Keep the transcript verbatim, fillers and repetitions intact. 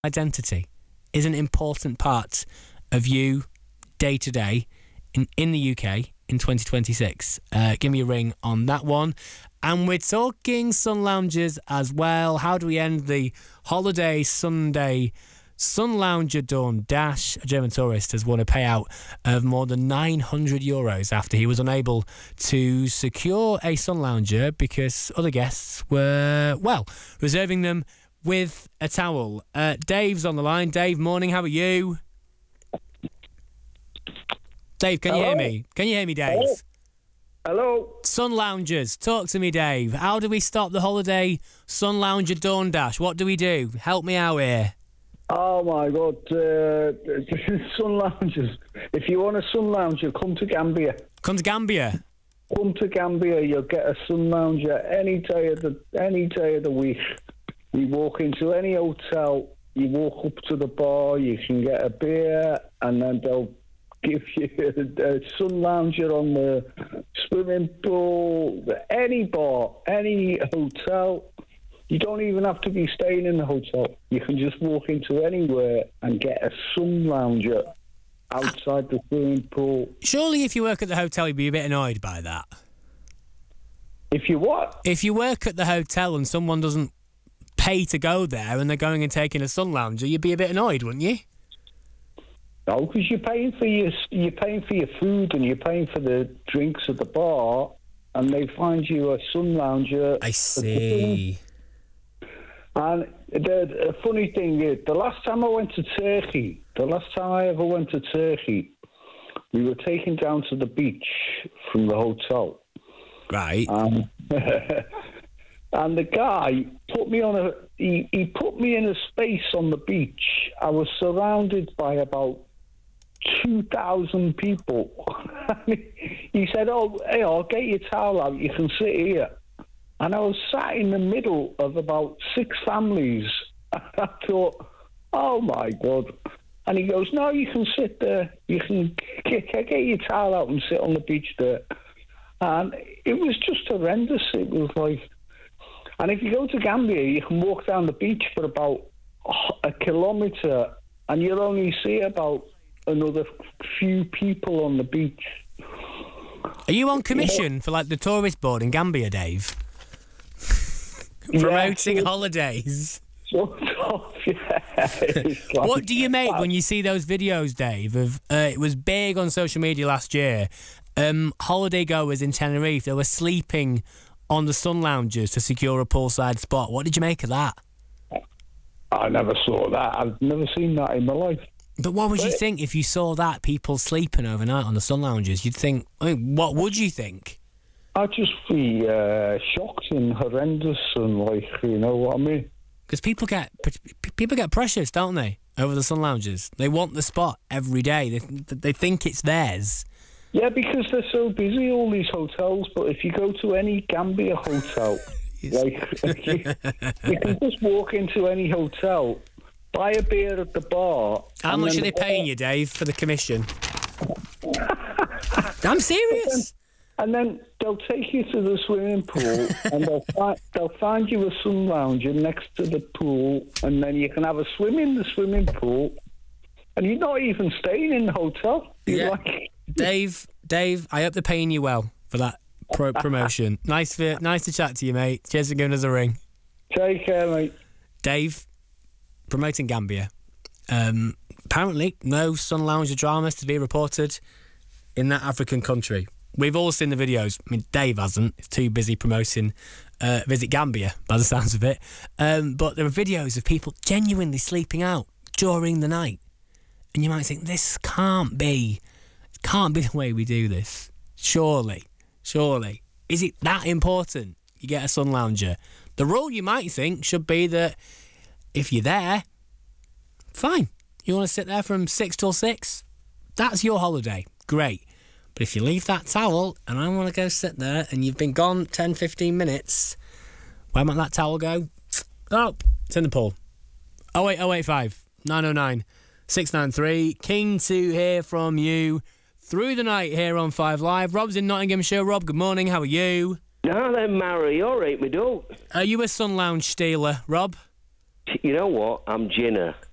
identity is an important part of you day to day in, in the U K in twenty twenty-six. Uh, give me a ring on that one. And we're talking sun loungers as well. How do we end the holiday Sunday Sun Lounger Dawn Dash? A German tourist has won a payout of more than nine hundred euros after he was unable to secure a sun lounger because other guests were, well, reserving them with a towel. Uh, Dave's on the line. Dave, morning. How are you? Dave, can Hello? you hear me? Can you hear me, Dave? Hello? Hello? Sun loungers. Talk to me, Dave. How do we stop the holiday Sun Lounger Dawn Dash? What do we do? Help me out here. Oh, my God. Uh, sun loungers. If you want a sun lounger, come to Gambia. Come to Gambia? Come to Gambia. You'll get a sun lounger any day of the, any day of the week. You walk into any hotel, you walk up to the bar, you can get a beer, and then they'll give you a sun lounger on the swimming pool, any bar, any hotel. You don't even have to be staying in the hotel. You can just walk into anywhere and get a sun lounger outside the swimming pool. Surely if you work at the hotel, you'd be a bit annoyed by that. If you what? If you work at the hotel and someone doesn't pay to go there and they're going and taking a sun lounger, you'd be a bit annoyed, wouldn't you? No, because you're paying for your you're paying for your food and you're paying for the drinks at the bar, and they find you a sun lounger. I see. And the, the funny thing is, the last time I went to Turkey, the last time I ever went to Turkey, we were taken down to the beach from the hotel. Right. Um, And the guy put me on a, he, he put me in a space on the beach. I was surrounded by about two thousand people. He said, oh, hey, I'll get your towel out, you can sit here. And I was sat in the middle of about six families. I thought, oh my God. And he goes, no, you can sit there. You can get, get your towel out and sit on the beach there. And it was just horrendous. It was like, and if you go to Gambia, you can walk down the beach for about a kilometre and you'll only see about another few people on the beach. Are you on commission yeah. for like the tourist board in Gambia, Dave? Promoting yeah. holidays? Sort of, yeah. Like, what do you make when you see those videos, Dave? Of uh, it was big on social media last year. Um, holiday goers in Tenerife, they were sleeping on the sun loungers to secure a poolside spot. What did you make of that? I never saw that. I've never seen that in my life. But what would but you think if you saw that, people sleeping overnight on the sun loungers? You'd think, I mean, what would you think? I'd just be uh, shocked and horrendous and like, you know what I mean? Because people get people get precious, don't they, over the sun loungers? They want the spot every day. They they think it's theirs. Yeah, because they're so busy, all these hotels. But if you go to any Gambia hotel, like you, you can just walk into any hotel, buy a beer at the bar. How much are they paying you, Dave, for the commission? I'm serious. And then they'll take you to the swimming pool and they'll find, they'll find you a sun lounger next to the pool, and then you can have a swim in the swimming pool, and you're not even staying in the hotel. You're yeah. like... Dave, Dave, I hope they're paying you well for that pro- promotion. Nice for, nice to chat to you, mate. Cheers for giving us a ring. Take care, mate. Dave, promoting Gambia. Um, apparently, no sun lounger dramas to be reported in that African country. We've all seen the videos. I mean, Dave hasn't. He's too busy promoting uh, Visit Gambia, by the sounds of it. Um, but there are videos of people genuinely sleeping out during the night. And you might think, this can't be, can't be the way we do this. Surely, surely. Is it that important? You get a sun lounger. The rule, you might think, should be that if you're there, fine. You want to sit there from six till six? That's your holiday. Great. But if you leave that towel and I want to go sit there and you've been gone ten, fifteen minutes, where might that towel go? Oh, it's in the pool. oh eight oh eight five, nine oh nine, six nine three. Keen to hear from you through the night here on Five Live. Rob's in Nottinghamshire. Rob, good morning. How are you? No, then, Mary. All right, me dog. Are you a sun lounge stealer, Rob? You know what? I'm Ginner.